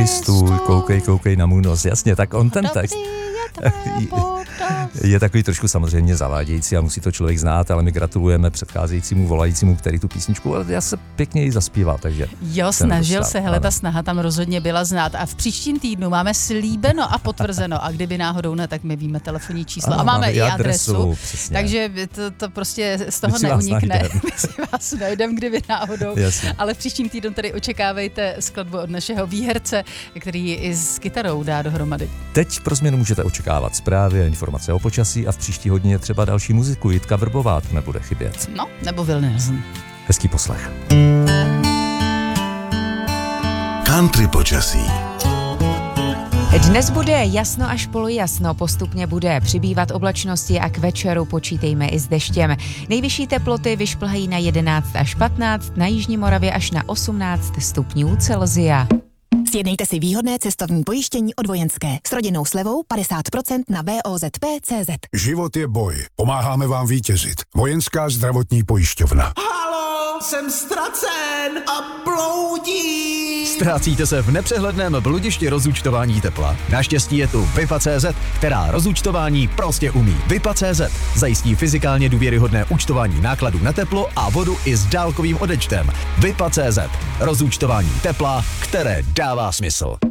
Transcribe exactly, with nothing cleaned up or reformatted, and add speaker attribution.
Speaker 1: Stůj, koukej, koukej na můj nos, jasně, tak on ten text je takový trošku samozřejmě zavádějící a musí to člověk znát, ale my gratulujeme předcházejícímu volajícímu, který tu písničku, ale já se pěkně ji zaspíval, takže...
Speaker 2: Jo, snažil se, hele, ta snaha tam rozhodně byla znát a v příštím týdnu máme slíbeno a potvrzeno a kdyby náhodou ne, tak my víme telefonní číslo ano, a máme, máme i adresu, adresu takže to, to prostě z toho my neunikne. My si vás najdeme, kdyby náhodou, jasně. Ale v příštím týdnu tady očekávejte skladbu od našeho výherce, který ji i s kytarou dá dohromady.
Speaker 1: Teď pro změnu můžete očekávat zprávy a informace o počasí a v příští hodině třeba další muziku. Jitka Vrbová nebude chybět.
Speaker 2: No, nebo Will Nelson.
Speaker 1: Hezký poslech.
Speaker 3: Country počasí.
Speaker 4: Dnes bude jasno až polojasno, postupně bude přibývat oblačnosti a k večeru počítejme i s deštěm. Nejvyšší teploty vyšplhají na jedenáct až patnáct, na jižní Moravě až na osmnáct stupňů Celsia.
Speaker 5: Sjednejte si výhodné cestovní pojištění od Vojenské s rodinnou slevou padesát procent na V O Z P tečka cé zet.
Speaker 3: Život je boj. Pomáháme vám vítězit. Vojenská zdravotní pojišťovna.
Speaker 6: Halo, jsem ztracen a bloudím.
Speaker 7: Ztrácíte se v nepřehledném bludišti rozúčtování tepla? Naštěstí je tu Vipa tečka cé zet, která rozúčtování prostě umí. Vipa tečka cé zet zajistí fyzikálně důvěryhodné účtování nákladů na teplo a vodu i s dálkovým odečtem. Vipa tečka cé zet. Rozúčtování tepla, které dává smysl.